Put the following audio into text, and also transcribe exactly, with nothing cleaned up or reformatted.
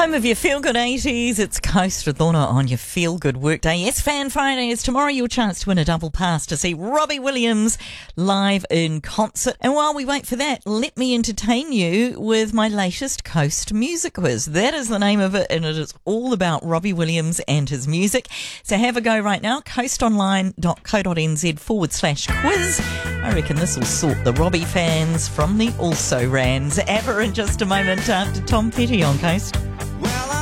Home of your feel-good eighties, it's Coast with Lorna on your feel-good workday. Yes, Fan Friday is tomorrow, your chance to win a double pass to see Robbie Williams live in concert. And while we wait for that, let me entertain you with my latest Coast Music Quiz. That is the name of it, and it is all about Robbie Williams and his music. So have a go right now, coastonline.co.nz forward slash quiz. I reckon this will sort the Robbie fans from the also-rans. Ever in just a moment after Tom Petty on Coast.